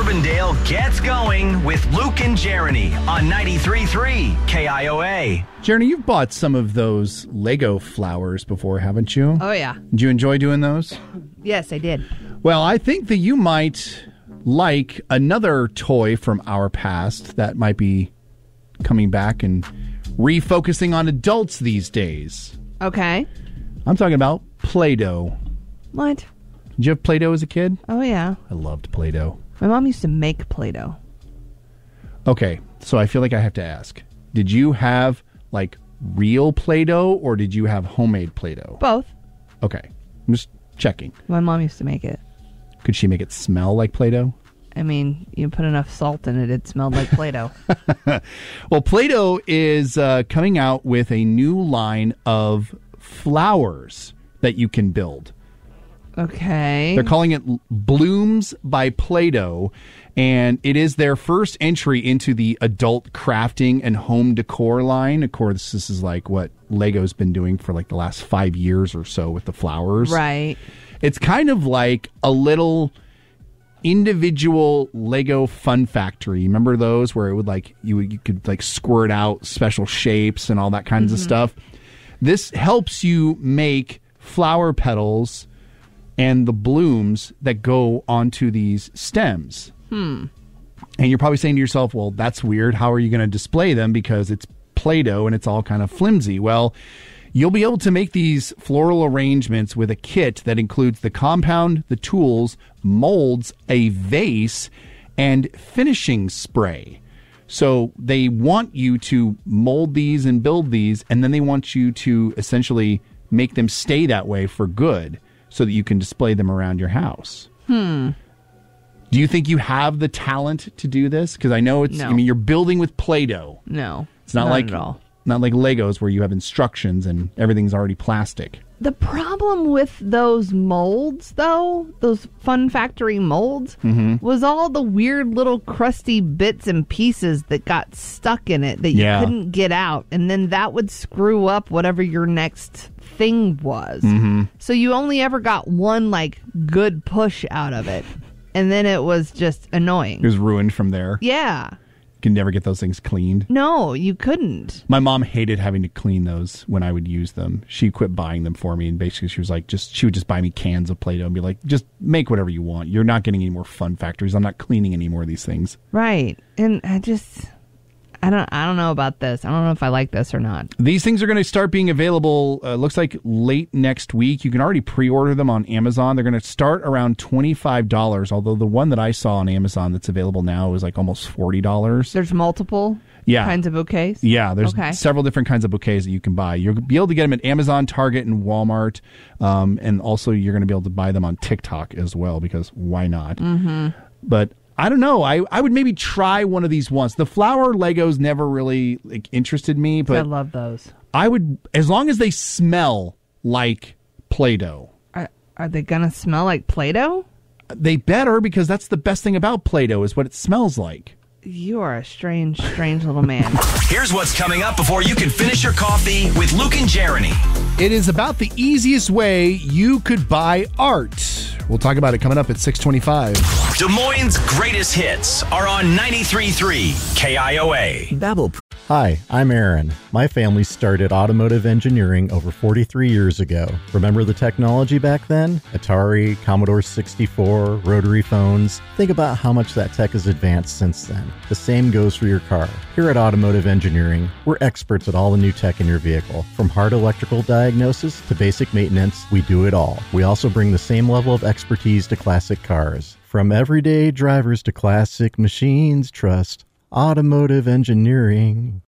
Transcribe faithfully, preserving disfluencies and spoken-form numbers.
Carbondale gets going with Luke and Jeremy on ninety-three point three K I O A. Jeremy, you've bought some of those Lego flowers before, haven't you? Oh, yeah. Did you enjoy doing those? Yes, I did. Well, I think that you might like another toy from our past that might be coming back and refocusing on adults these days. Okay. I'm talking about Play-Doh. What? Did you have Play-Doh as a kid? Oh, yeah. I loved Play-Doh. My mom used to make Play-Doh. Okay, so I feel like I have to ask. Did you have, like, real Play-Doh or did you have homemade Play-Doh? Both. Okay, I'm just checking. My mom used to make it. Could she make it smell like Play-Doh? I mean, you put enough salt in it, it smelled like Play-Doh. Well, Play-Doh is uh, coming out with a new line of flowers that you can build. Okay. They're calling it Blooms by Play-Doh, and it is their first entry into the adult crafting and home decor line. Of course, this is like what Lego's been doing for like the last five years or so with the flowers. Right. It's kind of like a little individual Lego Fun Factory. Remember those where it would like you would, you could like squirt out special shapes and all that kinds mm-hmm. of stuff. This helps you make flower petals and the blooms that go onto these stems. Hmm. And you're probably saying to yourself, well, that's weird. How are you going to display them? Because it's Play-Doh and it's all kind of flimsy. Well, you'll be able to make these floral arrangements with a kit that includes the compound, the tools, molds, a vase, and finishing spray. So they want you to mold these and build these, and then they want you to essentially make them stay that way for good so that you can display them around your house. Hmm. Do you think you have the talent to do this? Because I know it's, no. I mean, you're building with Play-Doh. No. It's not, not like at all. Not like Legos where you have instructions and everything's already plastic. The problem with those molds, though, those Fun Factory molds, mm-hmm. was all the weird little crusty bits and pieces that got stuck in it that you yeah. couldn't get out. And then that would screw up whatever your next thing was. Mm-hmm. So you only ever got one, like, good push out of it. And then it was just annoying. It was ruined from there. Yeah. You can never get those things cleaned. No, you couldn't. My mom hated having to clean those when I would use them. She quit buying them for me, and basically she was like, just she would just buy me cans of Play-Doh and be like, just make whatever you want. You're not getting any more Fun Factories. I'm not cleaning any more of these things. Right. And I just... I don't I don't know about this. I don't know if I like this or not. These things are going to start being available, uh, looks like late next week. You can already pre-order them on Amazon. They're going to start around twenty-five dollars, although the one that I saw on Amazon that's available now is like almost forty dollars. There's multiple yeah. kinds of bouquets? Yeah, there's okay. several different kinds of bouquets that you can buy. You'll be able to get them at Amazon, Target, and Walmart. Um, and also you're going to be able to buy them on TikTok as well, because why not? Mm-hmm. But I don't know. I, I would maybe try one of these once. The flower Legos never really like interested me, but I love those. I would, as long as they smell like Play-Doh. Are, are they going to smell like Play-Doh? They better, because that's the best thing about Play-Doh is what it smells like. You are a strange, strange little man. Here's what's coming up before you can finish your coffee with Luke and Jeremy. It is about the easiest way you could buy art. We'll talk about it coming up at six twenty-five. Des Moines' greatest hits are on ninety-three point three K I O A. Babbel. Hi, I'm Aaron. My family started automotive engineering over forty-three years ago. Remember the technology back then? Atari, Commodore sixty-four, rotary phones. Think about how much that tech has advanced since then. The same goes for your car. Here at Automotive Engineering, we're experts at all the new tech in your vehicle. From hard electrical diagnosis to basic maintenance, we do it all. We also bring the same level of expertise to classic cars. From everyday drivers to classic machines, trust Automotive Engineering.